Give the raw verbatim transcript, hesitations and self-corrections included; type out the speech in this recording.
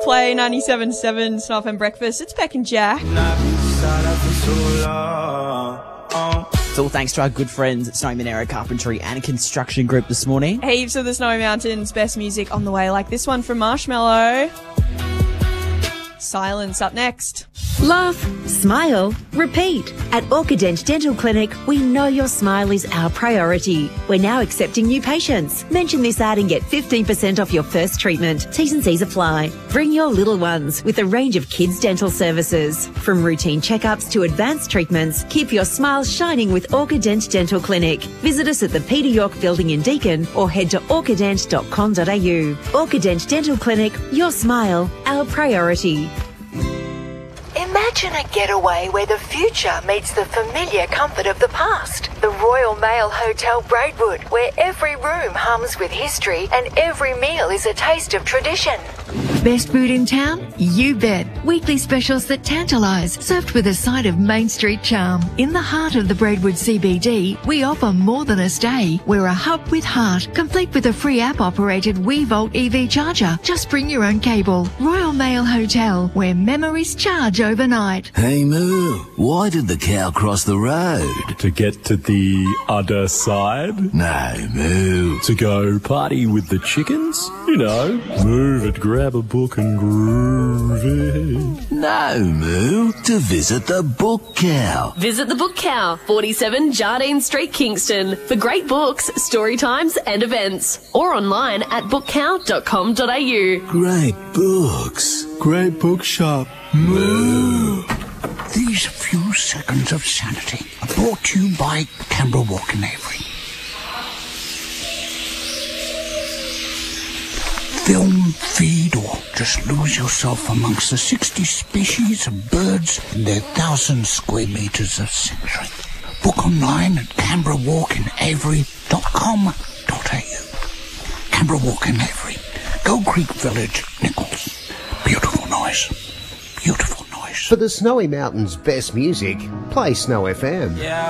Play ninety-seven point seven Snow F M Breakfast. It's Beck and Jack. It's all thanks to our good friends at Snowy Monero Carpentry and Construction Group this morning. Heaps of the Snowy Mountains best music on the way, like this one from Marshmallow. Silence up next. Laugh, smile, repeat. At Orchident Dental Clinic, we know your smile is our priority. We're now accepting new patients. Mention this ad and get fifteen percent off your first treatment. T's and C's apply. Bring your little ones with a range of kids' dental services. From routine checkups to advanced treatments, keep your smile shining with Orchident Dental Clinic. Visit us at the Peter York Building in Deakin or head to orchident dot com dot a u. Orchident Dental Clinic, your smile, our priority. Imagine a getaway where the future meets the familiar comfort of the past. The Royal Mail Hotel Braidwood, where every room hums with history and every meal is a taste of tradition. Best food in town? You bet. Weekly specials that tantalise, served with a side of Main Street charm. In the heart of the Braidwood C B D, we offer more than a stay. We're a hub with heart, complete with a free app-operated WeVolt E V charger. Just bring your own cable. Royal Mail Hotel, where memories charge overnight. Hey Moo, why did the cow cross the road? To get to the other side? No, Moo. To go party with the chickens? You know, move it, grab a book and groove it. No, Moo. To visit the Book Cow. Visit the Book Cow, forty-seven Jardine Street, Kingston, for great books, story times and events. Or online at book cow dot com dot a u. Great books. Great bookshop. Moo. These few seconds of sanity are brought to you by Canberra Walk and Avery. Film, feed, or just lose yourself amongst the sixty species of birds in their thousand square metres of sanctuary. Book online at canberra walk and avery dot com dot a u. Canberra Walk and Avery, Gold Creek Village, Nichols. Beautiful noise. Beautiful noise. For the Snowy Mountains' best music, play Snow F M. Yeah.